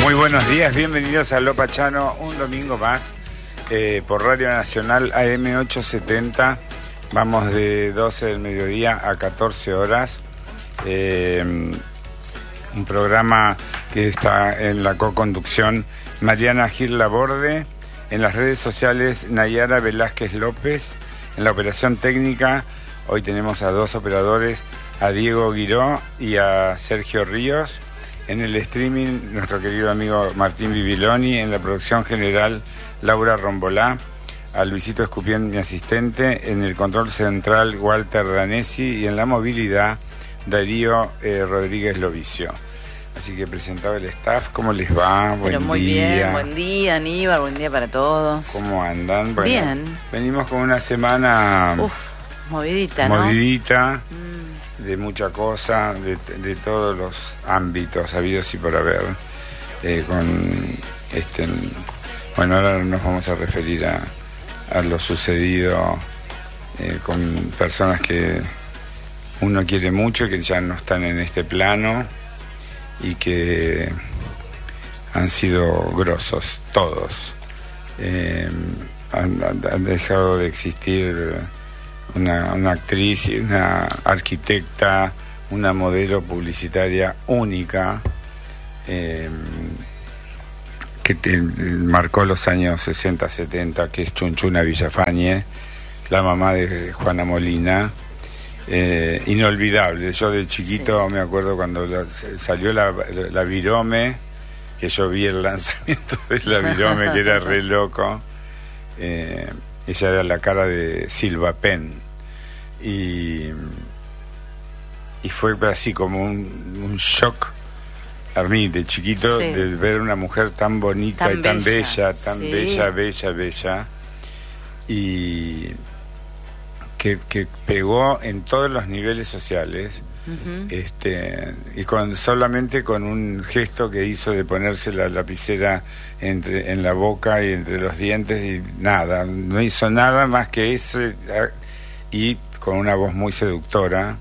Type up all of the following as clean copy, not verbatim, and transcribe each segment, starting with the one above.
Muy buenos días, bienvenidos a Lo Pachano, un domingo más por Radio Nacional AM870. Vamos de 12 del mediodía a 14 horas. Un programa que está en la co-conducción Mariana Gil Laborde, en las redes sociales Nayara Velázquez López, en la operación técnica hoy tenemos a dos operadores, a Diego Guiró y a Sergio Ríos. En el streaming, nuestro querido amigo Martín Bibiloni. En la producción general, Laura Rombolá. A Luisito Escupien, mi asistente. En el control central, Walter Danesi. Y en la movilidad, Darío Rodríguez Lovicio. Así que presentado el staff, ¿cómo les va? Pero muy bien, buen día, Aníbal, buen día para todos. ¿Cómo andan? Bueno, bien. Venimos con una semana... movidita, ¿no? Movidita. De mucha cosa, de todos los ámbitos habidos y por haber. Bueno, ahora nos vamos a referir a lo sucedido con personas que uno quiere mucho y que ya no están en este plano y que han sido grosos, todos. Han dejado de existir una actriz y una arquitecta, una modelo publicitaria única, que marcó los años 60-70, que es Chunchuna Villafañe, la mamá de Juana Molina. Inolvidable. Yo de chiquito me acuerdo cuando salió la Virome, que yo vi el lanzamiento de la Virome, que era re loco. Ella era la cara de Silva Penn y fue así como un shock a mí de chiquito, sí, de ver una mujer tan bonita tan y tan bella, tan sí, bella y que pegó en todos los niveles sociales. Uh-huh. Y solamente con un gesto que hizo de ponerse la lapicera en la boca y entre los dientes y nada, no hizo nada más que ese, y con una voz muy seductora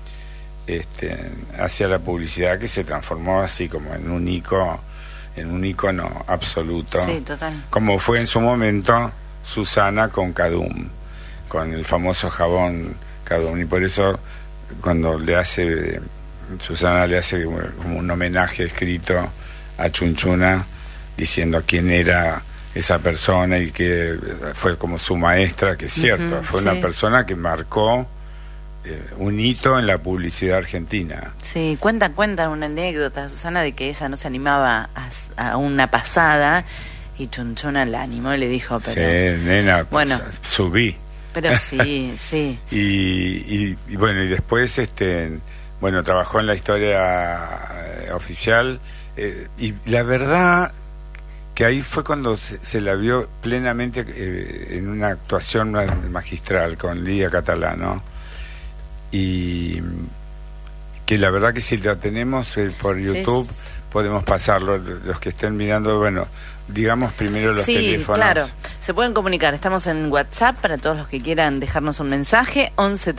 hacia la publicidad, que se transformó así como en un ícono absoluto. Sí, total. Como fue en su momento Susana con Cadum, con el famoso jabón Cadum, y por eso cuando Susana le hace como un homenaje escrito a Chunchuna diciendo quién era esa persona y que fue como su maestra, que es cierto, uh-huh, fue, sí, una persona que marcó un hito en la publicidad argentina. Sí, cuenta una anécdota, Susana, de que ella no se animaba a una pasada y Chunchuna la animó y le dijo, pero... Sí, nena, bueno, subí. Pero sí, sí. Y bueno, y después trabajó en la historia oficial, y la verdad que ahí fue cuando se la vio plenamente en una actuación magistral con Lidia Catalano, y que la verdad que si la tenemos por YouTube, sí, podemos pasarlo, los que estén mirando, bueno, digamos primero los teléfonos. Sí, claro, se pueden comunicar, estamos en WhatsApp para todos los que quieran dejarnos un mensaje,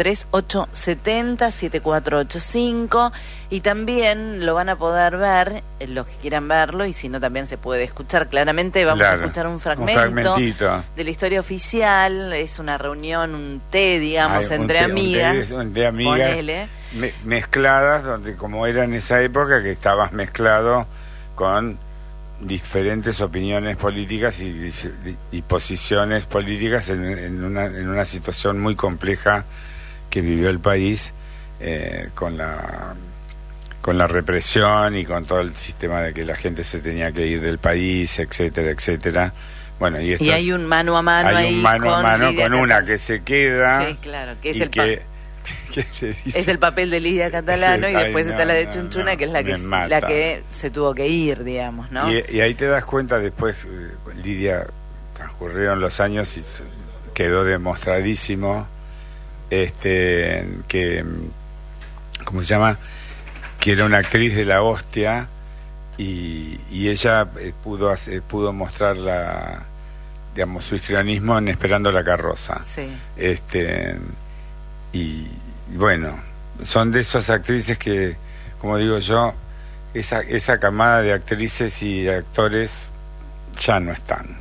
1138707485, y también lo van a poder ver, los que quieran verlo, y si no también se puede escuchar claramente. Vamos a escuchar un fragmentito de la historia oficial, es una reunión, un té, digamos, entre amigas, de amigas mezcladas, donde como era en esa época que estabas mezclado con diferentes opiniones políticas y posiciones políticas en una situación muy compleja que vivió el país, con la represión y con todo el sistema de que la gente se tenía que ir del país, etcétera. Bueno, y hay un mano a mano con una que se queda, sí, claro, que es es el papel de Lidia Catalano, y después está la de Chunchuna, que es la que se tuvo que ir, digamos, ¿no? Y ahí te das cuenta después, Lidia, transcurrieron los años y quedó demostradísimo que, ¿cómo se llama?, que era una actriz de la hostia, y ella pudo mostrar su histrionismo en Esperando la carroza. Sí. Y bueno, son de esas actrices que, como digo yo, esa camada de actrices y actores ya no están.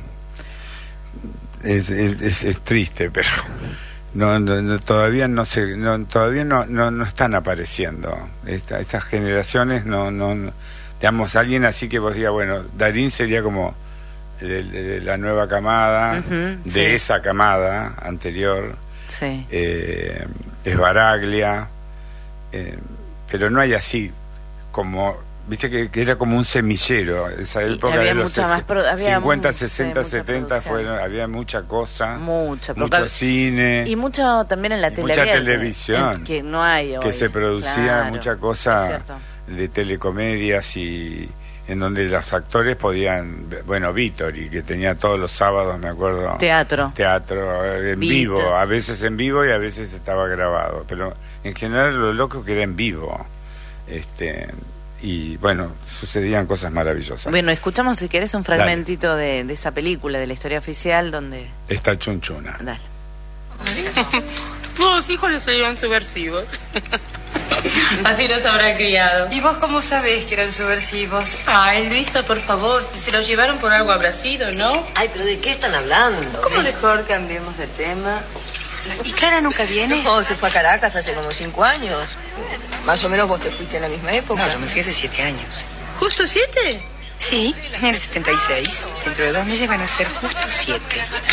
Es triste, pero todavía no están apareciendo. Estas generaciones digamos, alguien así que vos digas, bueno, Darín sería como de la nueva camada, de esa camada anterior. Sí. Es Baraglia, pero no hay así como, viste que era como un semillero esa época de los 50, 60, 70 había mucha cosa, mucho cine y mucho también en la televisión que no hay hoy, que se producía mucha cosa de telecomedias y en donde los actores podían, bueno, Vittori, que tenía todos los sábados, me acuerdo, teatro en vivo, a veces en vivo y a veces estaba grabado, pero en general lo loco que era en vivo, y bueno, sucedían cosas maravillosas. Bueno, escuchamos si querés un fragmentito de esa película, de la historia oficial, donde está Chunchuna. Dale. Todos hijos les salían subversivos. Así los habrá criado. ¿Y vos cómo sabés que eran subversivos? Ay, Luisa, por favor, si se los llevaron por algo habrá sido, ¿no? Ay, pero ¿de qué están hablando? ¿Cómo mejor cambiemos de tema? ¿Y Clara nunca viene? No, se fue a Caracas hace como 5 años. Más o menos vos te fuiste en la misma época. No, yo me fui hace 7 años. ¿Justo 7? Sí, en el 76. Dentro de 2 meses van a ser justo 7.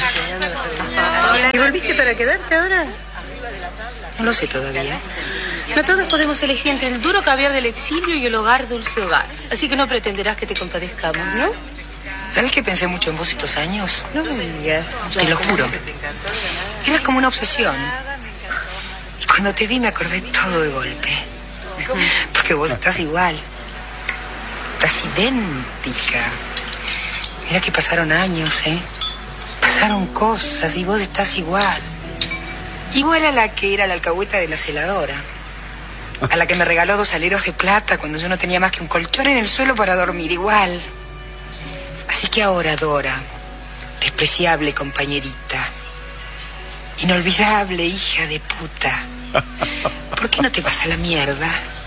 ¿Y volviste para quedarte ahora? No lo sé todavía. No todos podemos elegir entre el duro caviar del exilio y el hogar dulce hogar. Así que no pretenderás que te compadezcamos, ¿no? ¿Sabes que pensé mucho en vos estos años? No me digas. Te lo juro. Era como una obsesión. Y cuando te vi me acordé todo de golpe. Porque vos estás igual. Estás idéntica. Mira que pasaron años, ¿eh? Pasaron cosas y vos estás igual. Igual a la que era la alcahueta de la celadora. A la que me regaló 2 aleros de plata cuando yo no tenía más que un colchón en el suelo para dormir. Igual. Así que ahora, Dora, despreciable compañerita, inolvidable hija de puta, ¿por qué no te vas a la mierda?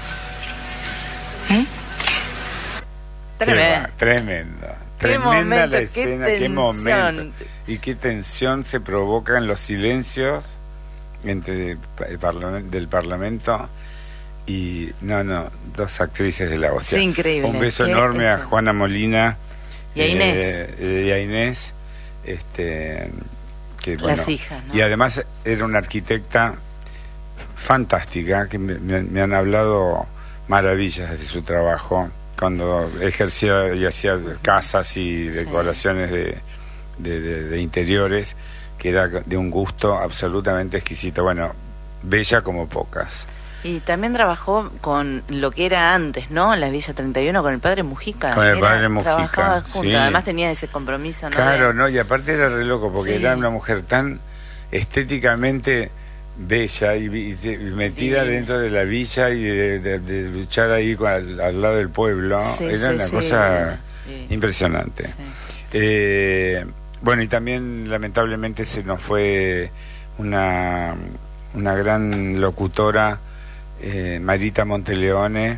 Tremenda la escena, qué momento y qué tensión se provoca en los silencios entre del Parlamento y 2 actrices de la hostia. Sí, increíble. Un beso enorme a Juana Molina y a Inés, y a Inés, que, bueno, las hijas, ¿no? Y además era una arquitecta fantástica que me han hablado maravillas de su trabajo cuando ejercía y hacía casas y decoraciones de interiores, que era de un gusto absolutamente exquisito. Bueno, bella como pocas. Y también trabajó con lo que era antes, ¿no? La Villa 31 con el padre Mujica. Con el padre Mujica. Trabajaba juntos, sí. Además tenía ese compromiso, ¿no? Claro, ¿no? Y aparte era re loco porque era una mujer tan estéticamente bella y metida dentro de la villa y de luchar ahí al lado del pueblo. Era una cosa impresionante. Sí. Bueno, y también lamentablemente se nos fue una gran locutora, Marita Monteleone,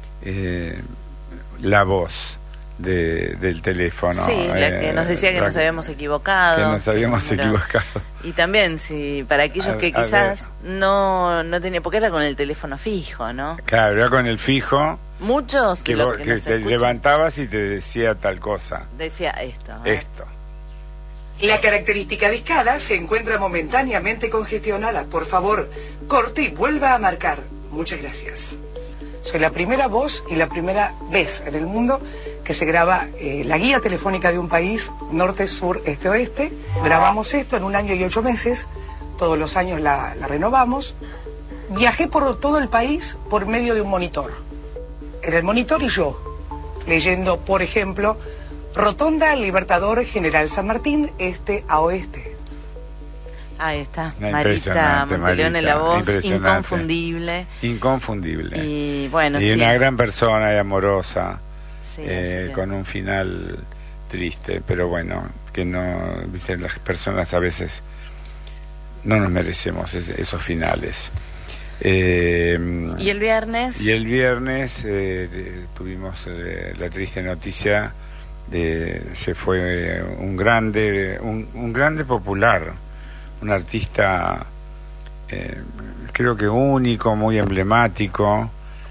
la voz del teléfono. Sí, la que nos decía que nos habíamos equivocado. Que nos habíamos equivocado. Y también, para aquellos que quizás no tenían, porque era con el teléfono fijo, ¿no? Claro, era con el fijo. Muchos que te levantabas y te decía tal cosa. Decía esto. Esto. La característica de escala se encuentra momentáneamente congestionada. Por favor, corte y vuelva a marcar. Muchas gracias. Soy la primera voz y la primera vez en el mundo que se graba la guía telefónica de un país, norte, sur, este, oeste. Grabamos esto en 1 año y 8 meses. Todos los años la renovamos. Viajé por todo el país por medio de un monitor. Era el monitor y yo, leyendo, por ejemplo, Rotonda Libertador General San Martín, este a oeste. Ahí está, Marita Monteleone, la voz inconfundible. Inconfundible. Y bueno, y una gran persona y amorosa, con un final triste, pero bueno, que no, viste, las personas a veces no nos merecemos esos finales. ¿Y el viernes? Y el viernes tuvimos la triste noticia de se fue un grande popular, un artista creo que único, muy emblemático,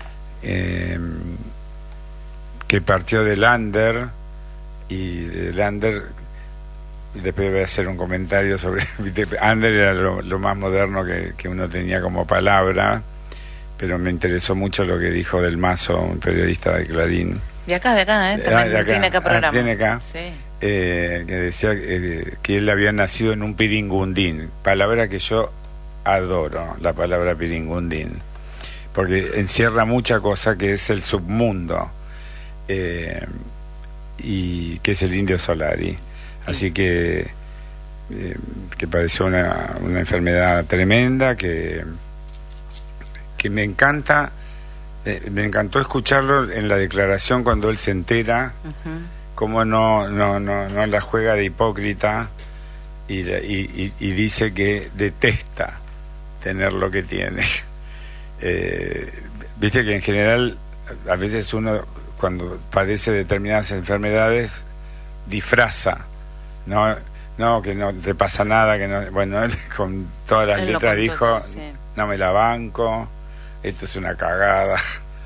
que partió del under, y del under, y después voy a hacer un comentario sobre under era lo más moderno que uno tenía como palabra, pero me interesó mucho lo que dijo Del Mazo, un periodista de Clarín. De acá, también tiene acá programa. Tiene acá. Sí. Que decía que él había nacido en un piringundín, palabra que yo adoro, la palabra piringundín, porque encierra mucha cosa, que es el submundo, y que es el Indio Solari. Así que padeció una enfermedad tremenda, que me encanta. Me encantó escucharlo en la declaración cuando él se entera, cómo no la juega de hipócrita, y dice que detesta tener lo que tiene. Viste que en general a veces uno, cuando padece determinadas enfermedades, disfraza, no que no te pasa nada, que no, bueno, él con todas las letras dijo, sí, no me la banco, esto es una cagada,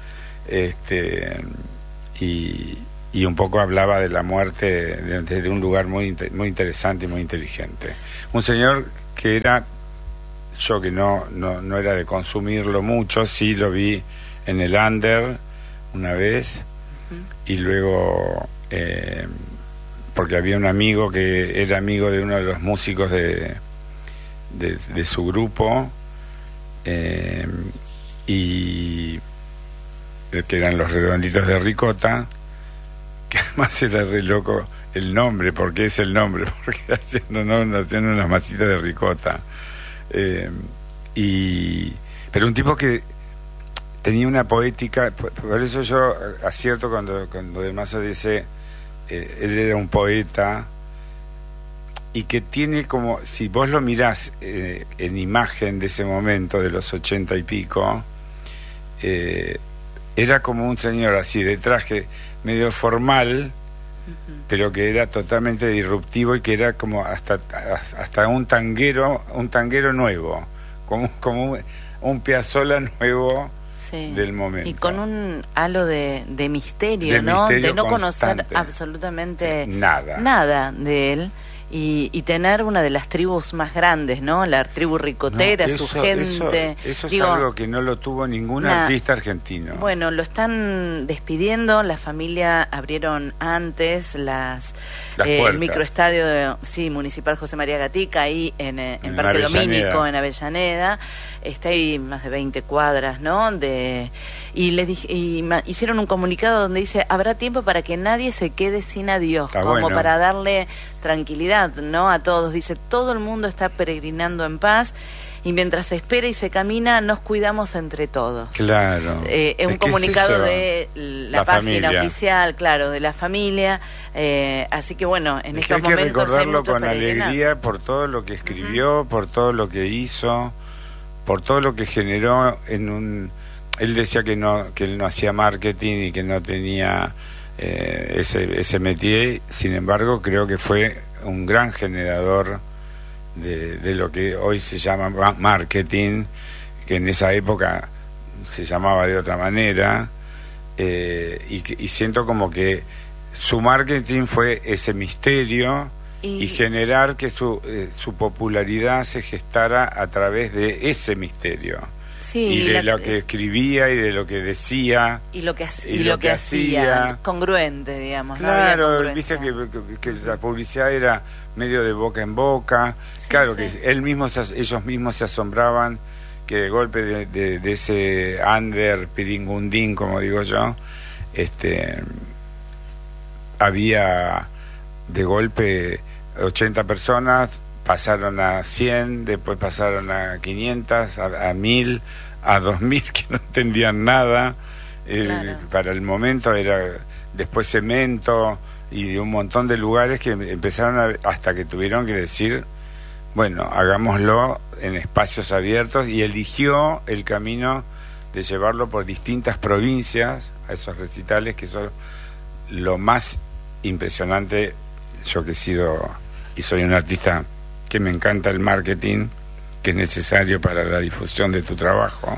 y un poco hablaba de la muerte desde un lugar muy interesante y muy inteligente. Un señor que era, yo que no era de consumirlo mucho, sí lo vi en el under una vez, y luego porque había un amigo que era amigo de uno de los músicos de su grupo, y que eran los Redonditos de Ricota, que además era re loco el nombre, porque es el nombre, porque haciendo unas masitas de ricota, pero un tipo que tenía una poética, por eso yo acierto cuando Del Mazo dice él era un poeta, y que tiene como, si vos lo mirás en imagen de ese momento de los 80 y pico, era como un señor así de traje medio formal, pero que era totalmente disruptivo, y que era como hasta un tanguero nuevo, como un Piazzolla nuevo, sí, del momento, y con un halo de misterio, ¿no? De no constante, conocer absolutamente nada de él. Y tener una de las tribus más grandes, ¿no? La tribu ricotera, su gente. Eso es algo que no lo tuvo ningún artista argentino. Bueno, lo están despidiendo. La familia abrieron antes el microestadio municipal José María Gatica, ahí en Parque Domínico, en Avellaneda. Está ahí más de 20 cuadras, ¿no? Hicieron un comunicado donde dice: habrá tiempo para que nadie se quede sin adiós, para darle tranquilidad, ¿no? A todos. Dice: todo el mundo está peregrinando en paz, y mientras se espera y se camina, nos cuidamos entre todos. Claro. Es un comunicado de la página oficial, claro, de la familia. Así que bueno, en estos momentos hay que recordarlo con alegría por todo lo que escribió, por todo lo que hizo, por todo lo que generó él decía que él no hacía marketing y que no tenía ese métier. Sin embargo, creo que fue un gran generador de lo que hoy se llama marketing, que en esa época se llamaba de otra manera, y siento como que su marketing fue ese misterio y generar que su popularidad se gestara a través de ese misterio. Sí, y de lo que escribía y de lo que decía y lo que hacía, congruente, digamos. Claro, viste que la publicidad era medio de boca en boca. Sí, claro, sí, que ellos mismos se asombraban que de golpe de ese under piringundín, como digo yo, había de golpe 80 personas, pasaron a 100, después pasaron a 500, a 1000, a 2000, que no entendían nada. Claro. Para el momento era después Cemento y de un montón de lugares que empezaron hasta que tuvieron que decir bueno, hagámoslo en espacios abiertos, y eligió el camino de llevarlo por distintas provincias a esos recitales, que son lo más impresionante. Yo que he sido y soy un artista que me encanta el marketing, que es necesario para la difusión de tu trabajo,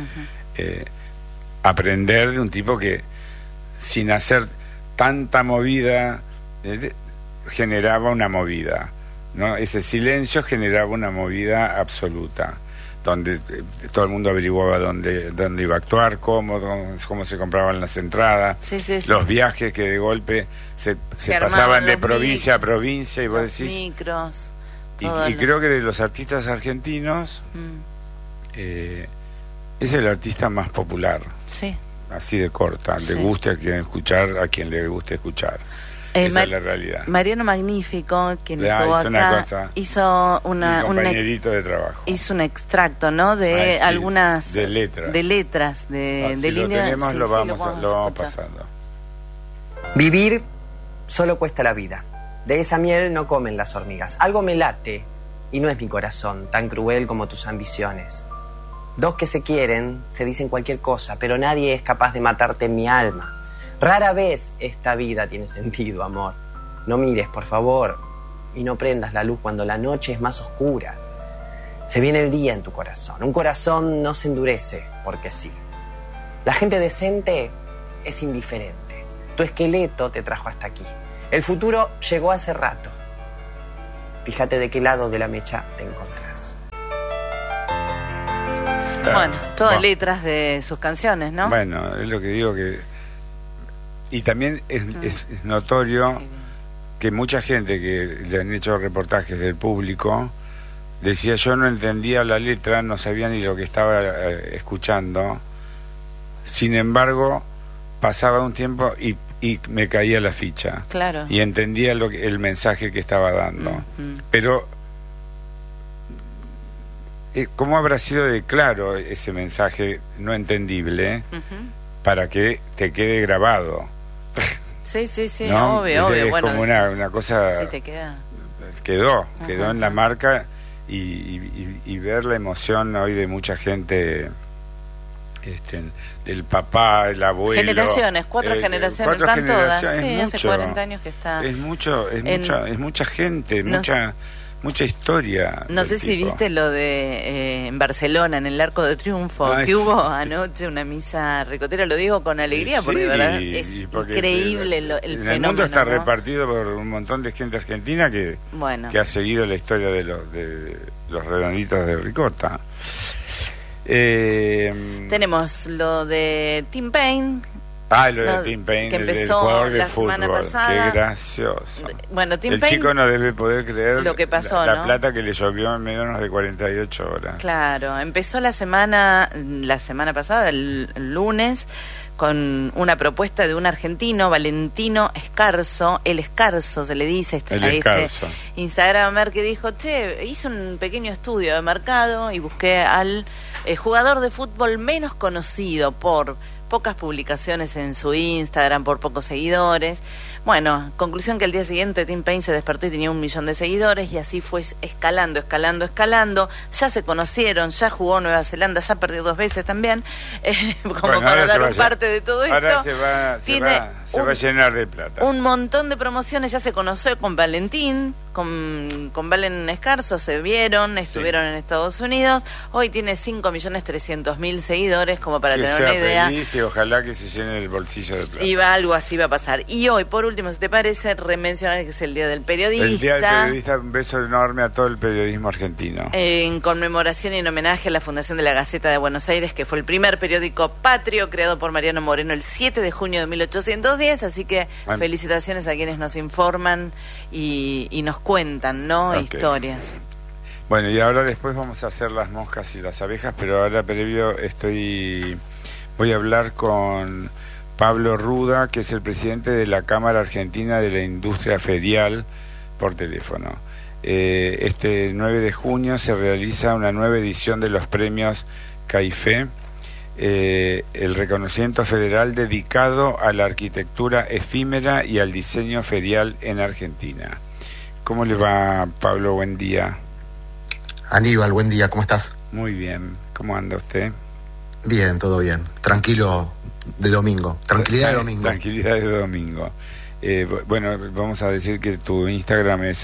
aprender de un tipo que sin hacer tanta movida generaba una movida, ¿no? Ese silencio generaba una movida absoluta, donde todo el mundo averiguaba dónde iba a actuar, cómo se compraban las entradas, los viajes que de golpe se pasaban de provincia a provincia, y vos decís micros, y creo que de los artistas argentinos es el artista más popular, así de corta, le guste a quien le guste escuchar. Esa es la realidad. Mariano Magnífico, quien estuvo acá, hizo un compañerito de trabajo. Hizo un extracto, ¿no? De algunas de letras del si indio. Lo tenemos, lo vamos pasando. Vivir solo cuesta la vida. De esa miel no comen las hormigas. Algo me late y no es mi corazón, tan cruel como tus ambiciones. Dos que se quieren se dicen cualquier cosa, pero nadie es capaz de matarte en mi alma. Rara vez esta vida tiene sentido, amor. No mires, por favor, y no prendas la luz cuando la noche es más oscura. Se viene el día en tu corazón. Un corazón no se endurece porque sí. La gente decente es indiferente. Tu esqueleto te trajo hasta aquí. El futuro llegó hace rato. Fíjate de qué lado de la mecha te encontrás. Bueno, todas letras de sus canciones, ¿no? Bueno, es lo que digo que... Y también es notorio que mucha gente que le han hecho reportajes del público decía: yo no entendía la letra, no sabía ni lo que estaba escuchando, sin embargo pasaba un tiempo y me caía la ficha, claro, y entendía el mensaje que estaba dando. Pero ¿cómo habrá sido de claro ese mensaje no entendible para que te quede grabado? Sí, ¿no? obvio. Es bueno, como una cosa... Sí, te queda. Quedó en la marca, y ver la emoción hoy de mucha gente, del papá, el abuelo... Generaciones, cuatro generaciones, están todas. Sí, mucho, hace 40 años que está... Es mucha gente, mucha historia. No sé si viste lo de en Barcelona, en el Arco de Triunfo, que hubo anoche una misa ricotera. Lo digo con alegría, porque de verdad es increíble el fenómeno. El mundo está repartido por un montón de gente argentina que ha seguido la historia de los redonditos de ricota. Tenemos lo de Tim Payne. Lo de Tim Payne, que empezó la semana pasada. Qué gracioso. Bueno, Tim el Payne, chico no debe poder creer lo que pasó, la plata que le llovió en menos de 48 horas. Claro, empezó la semana pasada, el lunes, con una propuesta de un argentino, Valentino Escarzo, el Escarzo se le dice a este Instagramer, que dijo: hice un pequeño estudio de mercado y busqué al jugador de fútbol menos conocido por pocas publicaciones en su Instagram, por pocos seguidores. Bueno, conclusión que al día siguiente Tim Payne se despertó y tenía 1 millón de seguidores, y así fue escalando. Ya se conocieron, ya jugó Nueva Zelanda, ya perdió 2 veces también, como para dar parte de todo esto. Ahora se va a llenar de plata. Un montón de promociones, ya se conoció con Valentín, con Valen Escarzo, se vieron, estuvieron en Estados Unidos. Hoy tiene 5.300.000 seguidores, como para tener una idea. Feliz, y ojalá que se llene el bolsillo de plata. Y algo así va a pasar. Y hoy, por último, si te parece, remencionar que es el Día del Periodista. El Día del Periodista, un beso enorme a todo el periodismo argentino. En conmemoración y en homenaje a la Fundación de la Gaceta de Buenos Aires, que fue el primer periódico patrio creado por Mariano Moreno el 7 de junio de 1810, así que felicitaciones a quienes nos informan y nos cuentan, historias. Bueno, y ahora después vamos a hacer las moscas y las abejas, pero ahora previo voy a hablar con Pablo Ruda, que es el presidente de la Cámara Argentina de la Industria Ferial, por teléfono. Este 9 de junio se realiza una nueva edición de los premios CAIFE, el reconocimiento federal dedicado a la arquitectura efímera y al diseño ferial en Argentina. ¿Cómo le va, Pablo? Buen día. Aníbal, buen día, ¿cómo estás? Muy bien, ¿cómo anda usted? Bien, todo bien, tranquilo de domingo, tranquilidad de domingo. Tranquilidad de domingo. Bueno, vamos a decir que tu Instagram es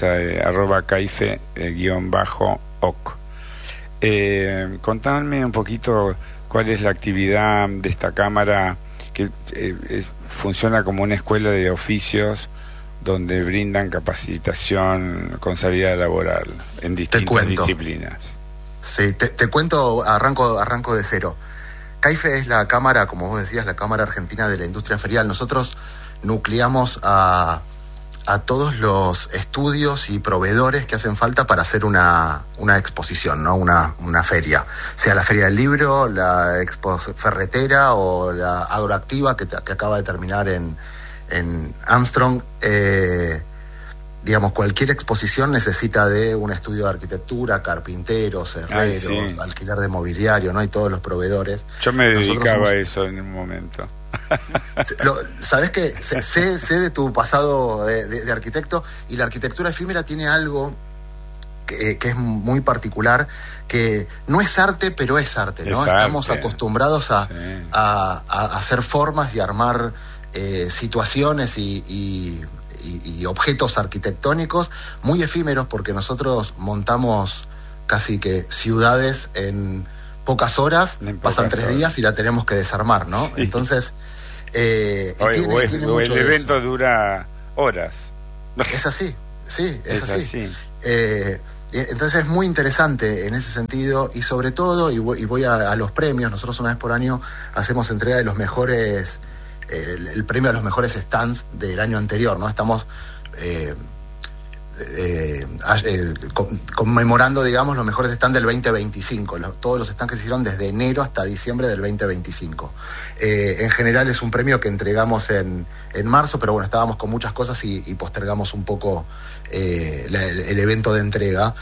@caife_oc. Contadme un poquito cuál es la actividad de esta cámara que funciona como una escuela de oficios donde brindan capacitación con salida laboral en distintas disciplinas. Sí, te cuento, arranco de cero. CAIFE es la cámara, como vos decías, la Cámara Argentina de la Industria Ferial. Nosotros nucleamos a todos los estudios y proveedores que hacen falta para hacer una exposición, ¿no? Una feria, sea la Feria del Libro, la Expo Ferretera o la Agroactiva que acaba de terminar en Armstrong. Digamos, cualquier exposición necesita de un estudio de arquitectura, carpinteros, herreros, alquiler de mobiliario, ¿no? Y todos los proveedores. Yo me dedicaba a eso en un momento. Sabés que sé de tu pasado de arquitecto, y la arquitectura efímera tiene algo que es muy particular, que no es arte, pero es arte, ¿no? Estamos acostumbrados a hacer formas y armar situaciones y objetos arquitectónicos muy efímeros, porque nosotros montamos casi que ciudades en pocas horas, pasan 3 días y la tenemos que desarmar, ¿no? Sí. Entonces el evento dura horas. Es así, sí, es así. Entonces es muy interesante en ese sentido, y sobre todo, y voy a los premios. Nosotros una vez por año hacemos entrega de los mejores, el premio a los mejores stands del año anterior, ¿no? Estamos conmemorando, digamos, los mejores stands del 2025, todos los stands que se hicieron desde enero hasta diciembre del 2025. En general es un premio que entregamos en marzo, pero bueno, estábamos con muchas cosas y postergamos un poco el evento de entrega.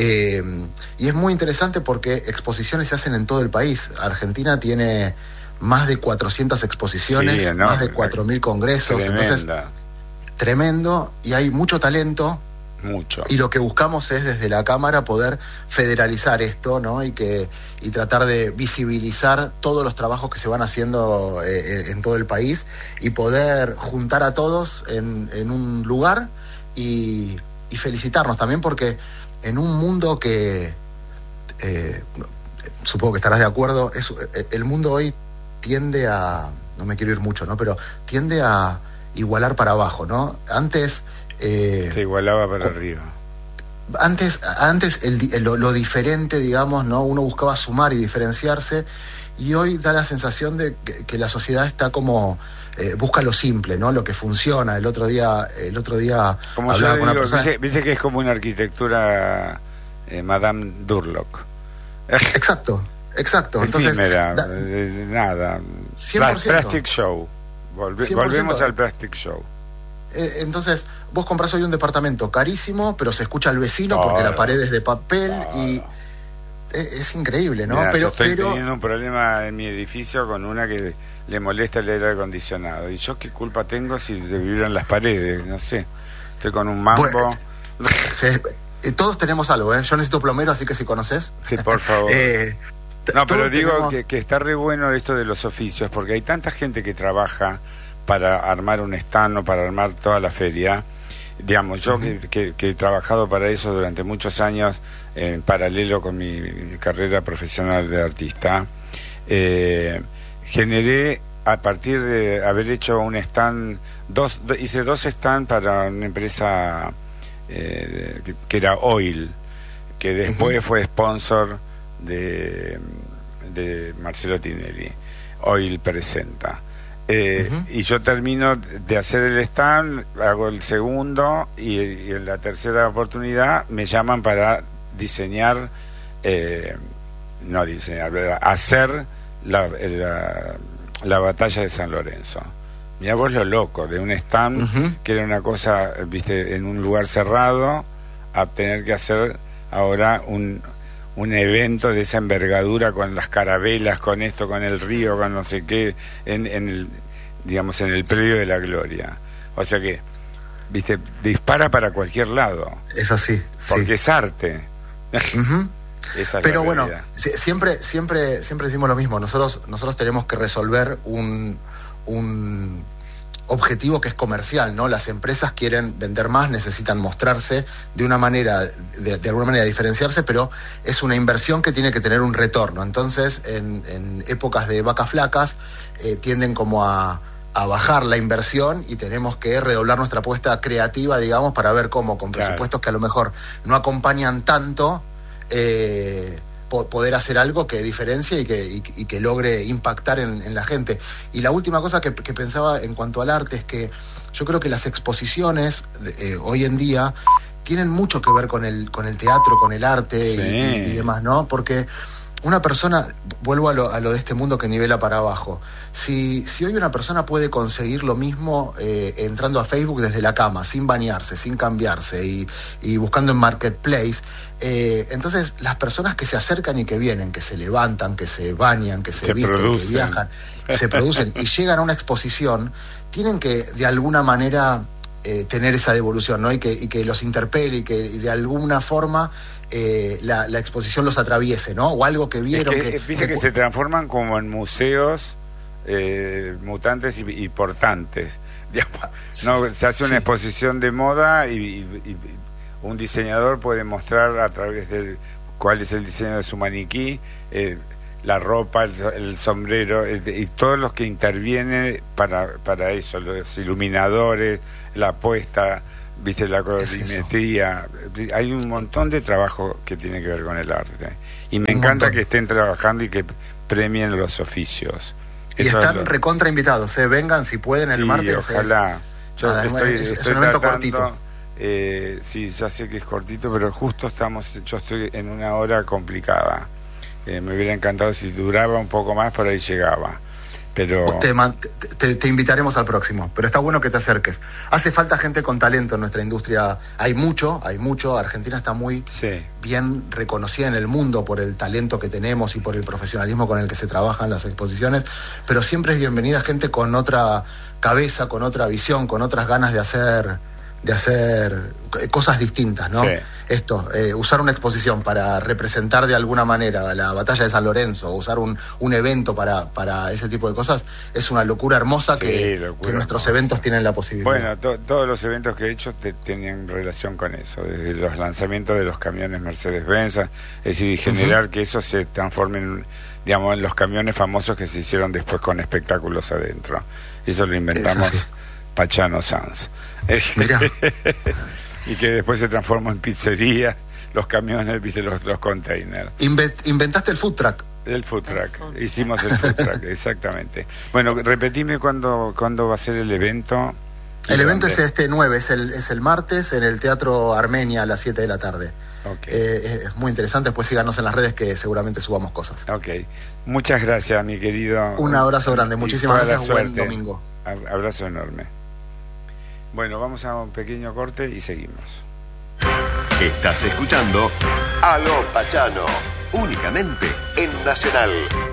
Y es muy interesante porque exposiciones se hacen en todo el país. Argentina tiene más de 400 exposiciones, más de 4.000 congresos. Tremenda. Entonces, tremendo, y hay mucho talento. Mucho. Y lo que buscamos es desde la Cámara poder federalizar esto, ¿no? Y tratar de visibilizar todos los trabajos que se van haciendo en todo el país, y poder juntar a todos en un lugar y felicitarnos también, porque en un mundo que supongo que estarás de acuerdo, el mundo hoy tiende a, no me quiero ir mucho, ¿no? Pero tiende a igualar para abajo, ¿no? Antes se igualaba para arriba. Antes lo diferente, digamos, ¿no? Uno buscaba sumar y diferenciarse, y hoy da la sensación de que la sociedad está como busca lo simple, ¿no? Lo que funciona. El otro día como hablaba con una persona. Dice que es como una arquitectura Madame Durlock. Exacto. Entonces, nada. 100%. Plastic Show. Volvemos al Plastic Show. Entonces, vos comprás hoy un departamento carísimo, pero se escucha al vecino porque la pared es de papel y es increíble, ¿no? Mirá, yo estoy teniendo un problema en mi edificio con una que le molesta el aire acondicionado. ¿Y yo qué culpa tengo si se vibran las paredes? No sé. Estoy con un mambo. Bueno, todos tenemos algo, ¿eh? Yo necesito plomero, así que si conoces. Sí, por favor. No, pero digo que está re bueno esto de los oficios, porque hay tanta gente que trabaja para armar un stand o para armar toda la feria. Digamos, yo que he trabajado para eso durante muchos años, en paralelo con mi carrera profesional de artista, generé, a partir de haber hecho un stand, hice 2 stands para una empresa que era Oil, que después fue sponsor de Marcelo Tinelli. Oil presenta. Y yo termino de hacer el stand, hago el segundo, y en la tercera oportunidad me llaman para hacer la batalla de San Lorenzo. Mirá vos lo loco, de un stand que era una cosa, viste, en un lugar cerrado, a tener que hacer ahora un evento de esa envergadura, con las carabelas, con esto, con el río, con no sé qué, en el predio de la gloria. O sea que, viste, dispara para cualquier lado. Es así. Porque es arte. Pero bueno, siempre decimos lo mismo. Nosotros tenemos que resolver un objetivo que es comercial, ¿no? Las empresas quieren vender más, necesitan mostrarse de una manera, de alguna manera diferenciarse, pero es una inversión que tiene que tener un retorno. Entonces, en épocas de vacas flacas, tienden como a bajar la inversión y tenemos que redoblar nuestra apuesta creativa, digamos, para ver cómo, con presupuestos que a lo mejor no acompañan tanto, poder hacer algo que diferencie y que logre impactar en la gente. Y la última cosa que pensaba en cuanto al arte es que yo creo que las exposiciones hoy en día tienen mucho que ver con el teatro, con el arte y demás, ¿no? Porque una persona, vuelvo a lo de este mundo que nivela para abajo, si hoy una persona puede conseguir lo mismo entrando a Facebook desde la cama, sin bañarse, sin cambiarse y buscando en Marketplace, entonces las personas que se acercan y que vienen, que se levantan, que se bañan, que se visten, producen, que viajan, se producen y llegan a una exposición, tienen que de alguna manera tener esa devolución, ¿no? Y que los interpele y que de alguna forma la exposición los atraviese, ¿no? O algo que vieron. Viste que se transforman como en museos mutantes y portantes. ¿No? Se hace una exposición de moda y un diseñador puede mostrar a través de cuál es el diseño de su maniquí, la ropa, el sombrero, y todos los que intervienen para eso, los iluminadores, la puesta, viste, la colorimetría. Hay un montón de trabajo que tiene que ver con el arte y me encanta que estén trabajando y que premien los oficios. Y eso están recontra invitados, vengan si pueden el martes. Ojalá. Es un evento cortito. Sí, ya sé que es cortito, pero justo yo estoy en una hora complicada. Me hubiera encantado si duraba un poco más, por ahí llegaba. Pero te invitaremos al próximo, pero está bueno que te acerques. Hace falta gente con talento en nuestra industria. Hay mucho. Argentina está muy bien reconocida en el mundo por el talento que tenemos y por el profesionalismo con el que se trabajan las exposiciones, pero siempre es bienvenida gente con otra cabeza, con otra visión, con otras ganas de hacer cosas distintas, ¿no? Usar una exposición para representar de alguna manera la batalla de San Lorenzo, usar un evento para ese tipo de cosas, es una locura hermosa que nuestros eventos tienen la posibilidad. Bueno, todos los eventos que he hecho tenían relación con eso, desde los lanzamientos de los camiones Mercedes-Benz, es decir, generar que eso se transforme en los camiones famosos que se hicieron después con espectáculos adentro. Eso lo inventamos Pachano Sanz. Y que después se transformó en pizzería, los camiones, viste, los containers. Inventaste el food truck. Hicimos el food truck, exactamente. Bueno, repetime cuándo va a ser el evento. El evento es este 9, es el martes en el Teatro Armenia a las 7 de la tarde. Es muy interesante, después síganos en las redes que seguramente subamos cosas. Muchas gracias, mi querido. Un abrazo grande, muchísimas gracias, buen domingo. Abrazo enorme. Bueno, vamos a un pequeño corte y seguimos. Estás escuchando Aló Pachano, únicamente en Nacional.